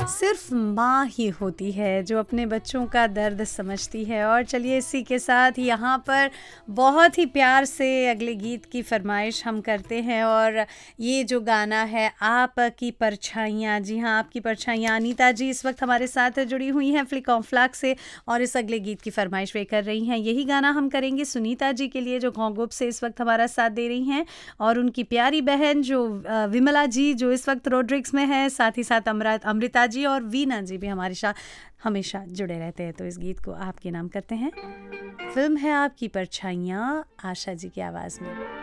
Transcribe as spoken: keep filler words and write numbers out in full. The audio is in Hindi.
सिर्फ माँ ही होती है जो अपने बच्चों का दर्द समझती है। और चलिए इसी के साथ यहाँ पर बहुत ही प्यार से अगले गीत की फरमाइश हम करते हैं। और ये जो गाना है आपकी परछाइयाँ, जी हाँ आपकी परछाइयाँ, अनीता जी इस वक्त हमारे साथ जुड़ी हुई हैं फ्लिक ऑन फ्लैग से और इस अगले गीत की फरमाइश वे कर रही हैं। यही गाना हम करेंगे सुनीता जी के लिए जो घोंगुप से इस वक्त हमारा साथ दे रही हैं, और उनकी प्यारी बहन जो विमला जी जो इस वक्त रोड्रिक्स में है, साथ ही साथ अमृत अमृता जी और वीना जी भी हमारे साथ हमेशा जुड़े रहते हैं। तो इस गीत को आपके नाम करते हैं। फिल्म है आपकी परछाइयाँ, आशा जी की आवाज़ में।